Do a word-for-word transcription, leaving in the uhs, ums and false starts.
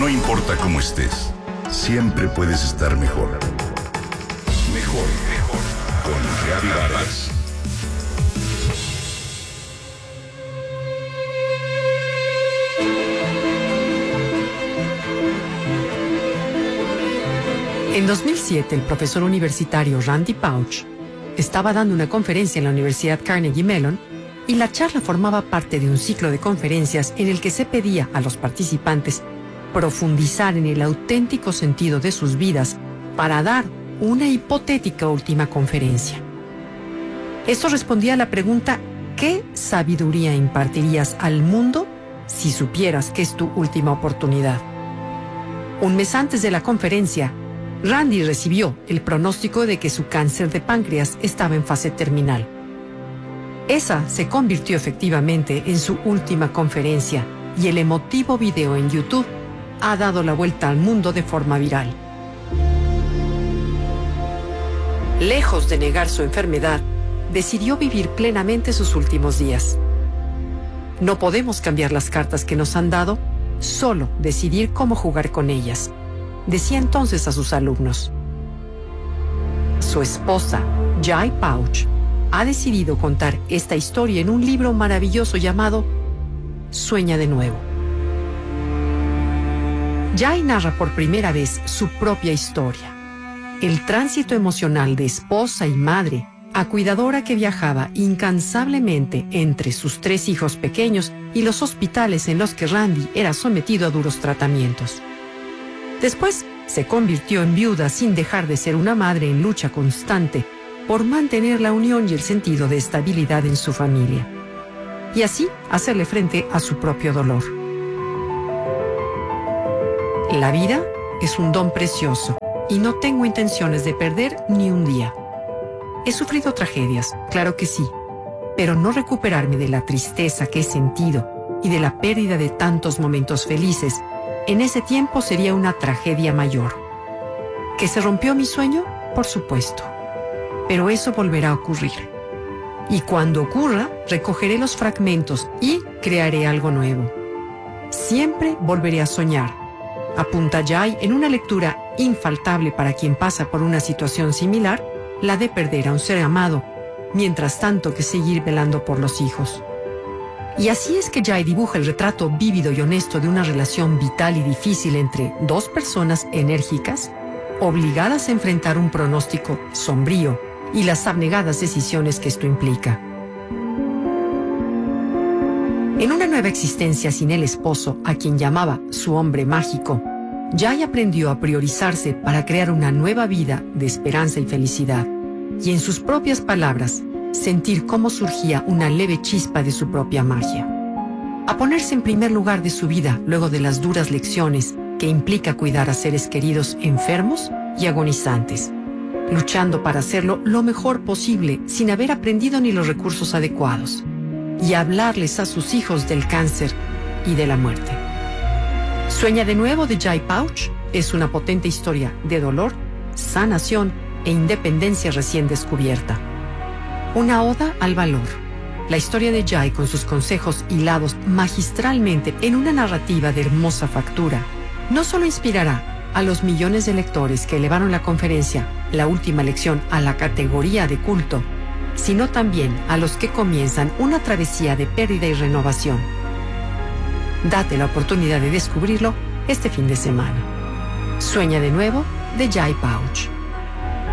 No importa cómo estés, siempre puedes estar mejor. Mejor, mejor. Con Gaby Vargas. En dos mil siete, el profesor universitario Randy Pausch estaba dando una conferencia en la Universidad Carnegie Mellon y la charla formaba parte de un ciclo de conferencias en el que se pedía a los participantes profundizar en el auténtico sentido de sus vidas para dar una hipotética última conferencia. Esto respondía a la pregunta: ¿qué sabiduría impartirías al mundo si supieras que es tu última oportunidad? Un mes antes de la conferencia, Randy recibió el pronóstico de que su cáncer de páncreas estaba en fase terminal. Esa se convirtió efectivamente en su última conferencia y el emotivo video en YouTube ha dado la vuelta al mundo de forma viral. Lejos de negar su enfermedad, decidió vivir plenamente sus últimos días. No podemos cambiar las cartas que nos han dado, solo decidir cómo jugar con ellas, decía entonces a sus alumnos. Su esposa, Jai Pausch, ha decidido contar esta historia en un libro maravilloso llamado Sueña de nuevo. Jai narra por primera vez su propia historia, el tránsito emocional de esposa y madre a cuidadora que viajaba incansablemente entre sus tres hijos pequeños y los hospitales en los que Randy era sometido a duros tratamientos. Después se convirtió en viuda sin dejar de ser una madre en lucha constante por mantener la unión y el sentido de estabilidad en su familia, y así hacerle frente a su propio dolor. La vida es un don precioso y no tengo intenciones de perder ni un día. He sufrido tragedias, claro que sí, pero no recuperarme de la tristeza que he sentido y de la pérdida de tantos momentos felices. En ese tiempo sería una tragedia mayor. ¿Que se rompió mi sueño? Por supuesto. Pero eso volverá a ocurrir. Y cuando ocurra, recogeré los fragmentos y crearé algo nuevo. Siempre volveré a soñar, apunta Jai en una lectura infaltable para quien pasa por una situación similar, la de perder a un ser amado, mientras tanto que seguir velando por los hijos. Y así es que Jai dibuja el retrato vívido y honesto de una relación vital y difícil entre dos personas enérgicas, obligadas a enfrentar un pronóstico sombrío y las abnegadas decisiones que esto implica. En una nueva existencia sin el esposo, a quien llamaba su hombre mágico, Jai aprendió a priorizarse para crear una nueva vida de esperanza y felicidad, y en sus propias palabras, sentir cómo surgía una leve chispa de su propia magia. A ponerse en primer lugar de su vida luego de las duras lecciones que implica cuidar a seres queridos enfermos y agonizantes, luchando para hacerlo lo mejor posible sin haber aprendido ni los recursos adecuados, y hablarles a sus hijos del cáncer y de la muerte. Sueña de nuevo de Jai Pausch es una potente historia de dolor, sanación e independencia recién descubierta. Una oda al valor. La historia de Jai, con sus consejos hilados magistralmente en una narrativa de hermosa factura, no solo inspirará a los millones de lectores que elevaron la conferencia La Última Lección a la categoría de culto, sino también a los que comienzan una travesía de pérdida y renovación. Date la oportunidad de descubrirlo este fin de semana. Sueña de nuevo de Jai Pausch.